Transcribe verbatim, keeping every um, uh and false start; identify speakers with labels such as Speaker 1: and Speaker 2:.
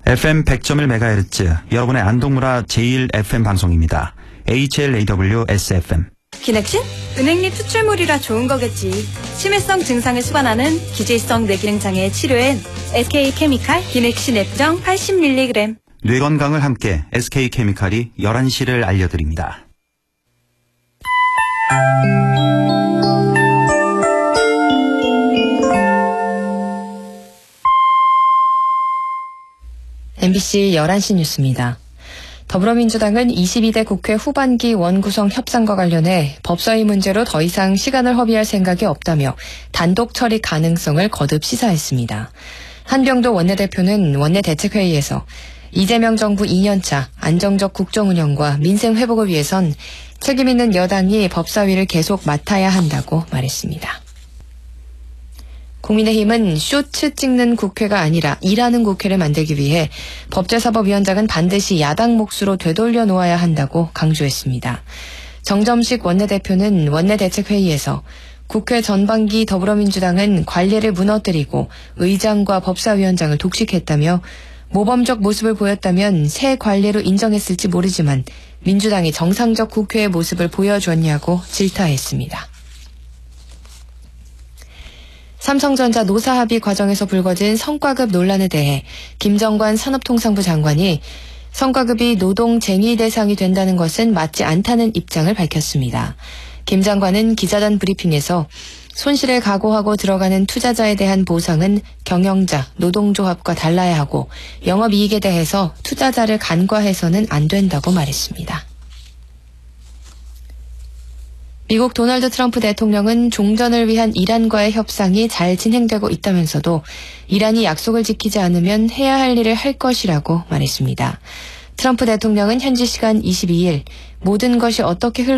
Speaker 1: 에프엠 백 점 일 메가헤르츠 여러분의 안동무라 제일 에프엠 방송입니다. 에이치엘에이더블유에스에프엠.
Speaker 2: 기넥신? 은행잎 추출물이라 좋은 거겠지. 치매성 증상을 수반하는 기질성 뇌기능장애 치료엔 에스케이케미칼 기넥신 앱정 팔십 밀리그램.
Speaker 1: 뇌 건강을 함께 에스케이케미칼이 열한 시를 알려드립니다.
Speaker 3: 엠비씨 열한 시 뉴스입니다. 더불어민주당은 이십이 대 국회 후반기 원구성 협상과 관련해 법사위 문제로 더 이상 시간을 허비할 생각이 없다며 단독 처리 가능성을 거듭 시사했습니다. 한병도 원내대표는 원내대책회의에서 이재명 정부 이 년차 안정적 국정운영과 민생 회복을 위해선 책임 있는 여당이 법사위를 계속 맡아야 한다고 말했습니다. 국민의힘은 쇼츠 찍는 국회가 아니라 일하는 국회를 만들기 위해 법제사법위원장은 반드시 야당 몫으로 되돌려 놓아야 한다고 강조했습니다. 정점식 원내대표는 원내대책회의에서 국회 전반기 더불어민주당은 관례를 무너뜨리고 의장과 법사위원장을 독식했다며 모범적 모습을 보였다면 새 관례로 인정했을지 모르지만 민주당이 정상적 국회의 모습을 보여줬냐고 질타했습니다. 삼성전자 노사합의 과정에서 불거진 성과급 논란에 대해 김정관 산업통상부 장관이 성과급이 노동쟁의 대상이 된다는 것은 맞지 않다는 입장을 밝혔습니다. 김 장관은 기자단 브리핑에서 손실을 각오하고 들어가는 투자자에 대한 보상은 경영자, 노동조합과 달라야 하고 영업이익에 대해서 투자자를 간과해서는 안 된다고 말했습니다. 미국 도널드 트럼프 대통령은 종전을 위한 이란과의 협상이 잘 진행되고 있다면서도 이란이 약속을 지키지 않으면 해야 할 일을 할 것이라고 말했습니다. 트럼프 대통령은 현지 시간 이십이 일 모든 것이 어떻게 흘러